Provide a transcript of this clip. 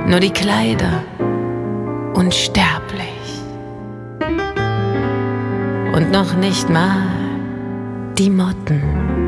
nur die Kleider unsterblich. Und noch nicht mal die Motten.